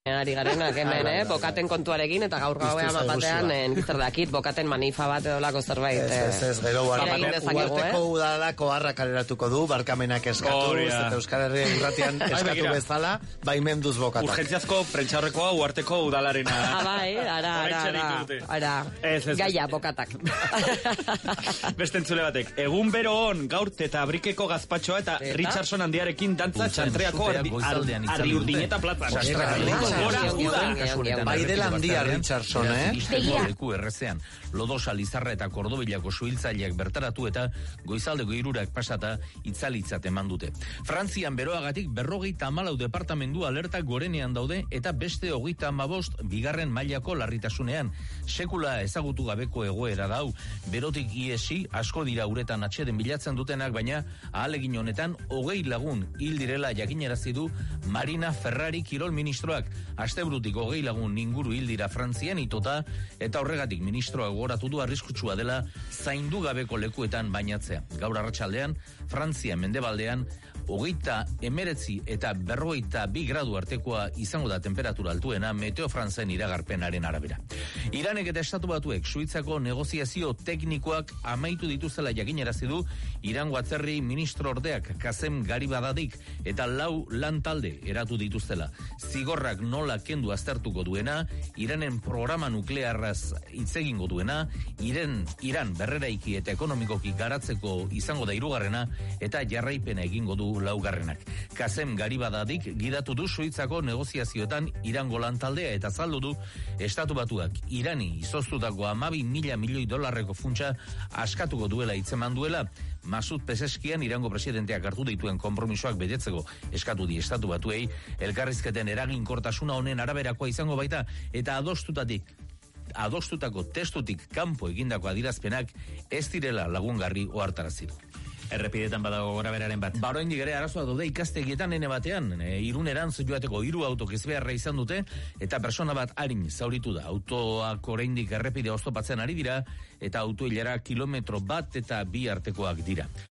Ari garenak hemen, bokaten kontuarekin, eta gaur gauean batean, zer dakit, bokaten manifa bat edolako zerbait. Ez, gero uarteko udalako harra kaleratuko du, barkamenak eskatuz, eta Euskal Herria irratian eskatu bezala, baimenduz bokatak. Urgentziazko prentxaurrekoa uarteko udalarena. Bai, ara, gaia bokatak. Beste entzule batek, egun bero on, gaur eta abrikeko gazpatxoa eta Richardson handiarekin dantza txantreako arri urdineta plazan. Bai dela handia Richardson, Leku errezean, Lodosa, Lizarra eta Kordobilako suhiltzaileak bertaratu eta goizaldeko 3 pasata itzalitzat eman dute. Frantzian beroagatik 54 departamendu alerta gorenean daude eta beste 35 bigarren mailako larritasunean. Sekula ezagutu gabeko egoera dau, berotik iesi asko dira uretan atxeden bilatzen dutenak, baina ahalegin honetan 20 lagun hil direla jakinarazi du Marina Ferrari kirol ministroak. Asteburutik 20 lagun inguru hil dira Frantzian itota, eta horregatik ministroa gogoratu du arriskutsua dela zaindu gabeko lekuetan bainatzea. Gaur arratsaldean Frantzia mendebaldean 39 eta 42 gradu artekoa izango da temperatura altuena Meteo Frantzen iragarpenaren arabera. Iranek eta Estatu Batuek Suitzako negoziazio teknikoak amaitu dituzela jakinarazi du Irango atzerri ministro ordeak Kasem Garibadadik eta 4 lantalde eratu dituztela. Zigorrak nola kendu aztertuko duena, Iranen programa nuklearraz hitz egingo duena, Iran berreraiki eta ekonomikoki garatzeko izango da 3. eta jarraipena egingo du 4. Kasem Garibadadik gidatu du Suitzako negoziazioetan Irango lantaldea eta azaldu du Estatu Batuak Irani izoztutako 12.000 milioi dolarreko funtsa askatuko duela hitzeman duela. Masud Pezeskian Irango presidenteak hartu dituen konpromisoak betetzeko eskatu di Estatu Batuei, elkarrizketen eraginkortasuna honen araberakoa izango baita, eta adostutako testutik kanpo egindako adirazpenak ez direla lagungarri ohartarazi du. Errepidetan badago goraberaren bat. Oraindik ere arazoa daude ikastegietan ene batean, Irunerantz joateko 3 autok ezbeharra izan dute eta persona bat arin zauritu da. Autoak oraindik errepide oztopatzen ari dira eta autoilara 1 kilometro eta 2 artekoak dira.